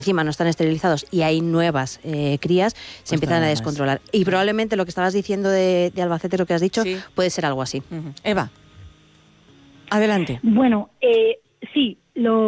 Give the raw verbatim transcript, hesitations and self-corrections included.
encima no están esterilizados y hay nuevas eh, crías, se Pues empiezan a más. descontrolar. Y probablemente lo que estabas diciendo de, de Albacete, lo que has dicho, Sí. puede ser algo así. Uh-huh. Eva, adelante. Bueno, eh, sí, lo